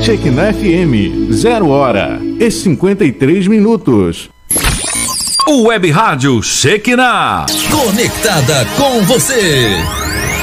Shekinah FM, 0h53. O Web Rádio Shekinah. Conectada com você.